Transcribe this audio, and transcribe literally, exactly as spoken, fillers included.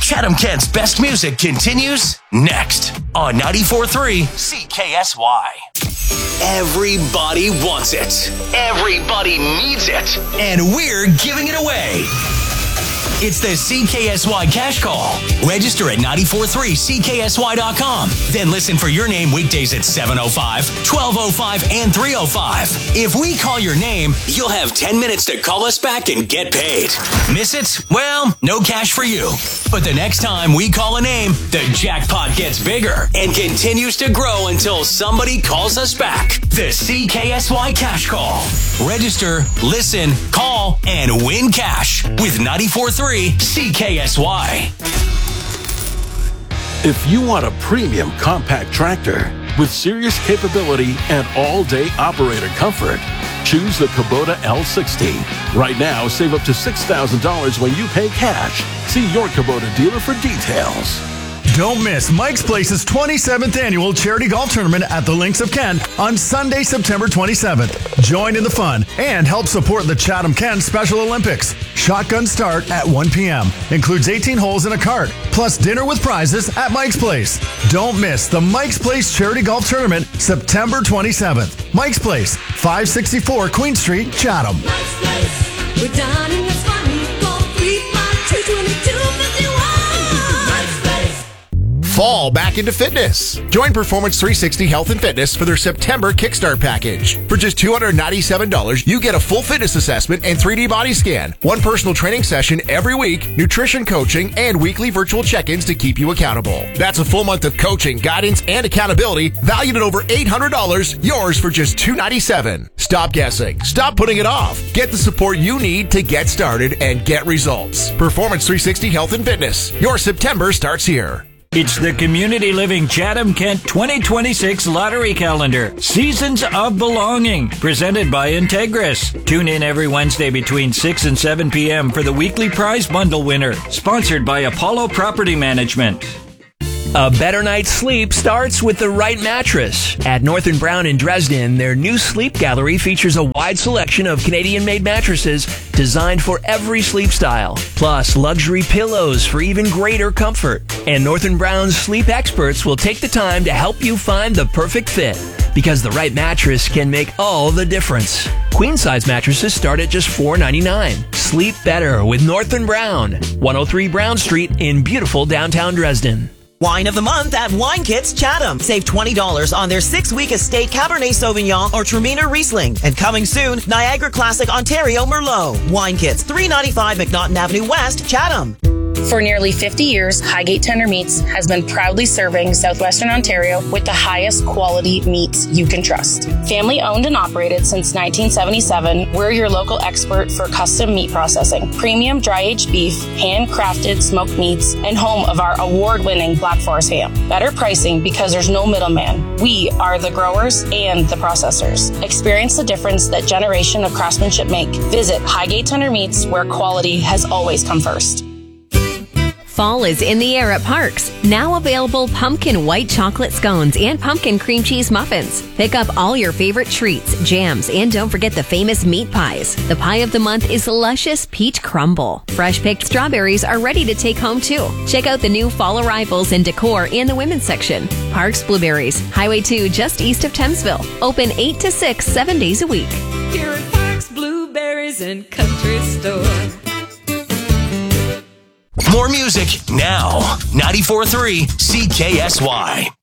Chatham-Kent's best music continues next on ninety-four point three C K S Y. Everybody wants it. Everybody needs it. And we're giving it away. It's the C K S Y Cash Call. Register at nine four three C K S Y dot com. Then listen for your name weekdays at seven oh five, twelve oh five, and three oh five. If we call your name, you'll have ten minutes to call us back and get paid. Miss it? Well, no cash for you. But the next time we call a name, the jackpot gets bigger and continues to grow until somebody calls us back. The C K S Y Cash Call. Register, listen, call, and win cash with ninety-four point three C K S Y. If you want a premium compact tractor with serious capability and all-day operator comfort, choose the Kubota L sixty. Right now, save up to six thousand dollars when you pay cash. See your Kubota dealer for details. Don't miss Mike's Place's twenty-seventh annual charity golf tournament at the Links of Kent on Sunday, September twenty-seventh. Join in the fun and help support the Chatham-Kent Special Olympics. Shotgun start at one p.m. Includes eighteen holes in a cart, plus dinner with prizes at Mike's Place. Don't miss the Mike's Place Charity Golf Tournament, September twenty-seventh. Mike's Place, five sixty-four Queen Street, Chatham. Mike's Place. We're dining, that's fun. Call three five two, two two five one. Fall back into fitness. Join Performance three sixty Health and Fitness for their September Kickstart package. For just two hundred ninety-seven dollars, you get a full fitness assessment and three D body scan, one personal training session every week, nutrition coaching, and weekly virtual check-ins to keep you accountable. That's a full month of coaching, guidance, and accountability valued at over eight hundred dollars, yours for just two hundred ninety-seven dollars. Stop guessing. Stop putting it off. Get the support you need to get started and get results. Performance three sixty Health and Fitness. Your September starts here. It's the Community Living Chatham-Kent twenty twenty-six Lottery Calendar, Seasons of Belonging, presented by Integris. Tune in every Wednesday between six and seven p.m. for the weekly prize bundle winner, sponsored by Apollo Property Management. A better night's sleep starts with the right mattress. At North and Brown in Dresden, their new sleep gallery features a wide selection of Canadian-made mattresses designed for every sleep style, plus luxury pillows for even greater comfort. And North and Brown's sleep experts will take the time to help you find the perfect fit, because the right mattress can make all the difference. Queen-size mattresses start at just four ninety-nine. Sleep better with North and Brown, one oh three Brown Street in beautiful downtown Dresden. Wine of the month at Wine Kits Chatham. Save twenty dollars on their six-week estate Cabernet Sauvignon or Traminer Riesling. And coming soon, Niagara Classic Ontario Merlot. Wine Kits, three ninety-five McNaughton Avenue West, Chatham. For nearly fifty years, Highgate Tender Meats has been proudly serving Southwestern Ontario with the highest quality meats you can trust. Family owned and operated since nineteen seventy-seven, we're your local expert for custom meat processing, premium dry-aged beef, handcrafted smoked meats, and home of our award-winning Black Forest ham. Better pricing because there's no middleman. We are the growers and the processors. Experience the difference that generation of craftsmanship make. Visit Highgate Tender Meats, where quality has always come first. Fall is in the air at Parks. Now available pumpkin white chocolate scones and pumpkin cream cheese muffins. Pick up all your favorite treats, jams, and don't forget the famous meat pies. The pie of the month is luscious peach crumble. Fresh picked strawberries are ready to take home too. Check out the new fall arrivals in decor in the women's section. Parks Blueberries, Highway two just east of Thamesville. Open eight to six, seven days a week. Here at Parks Blueberries and Country Store. More music now. ninety-four point three C K S Y.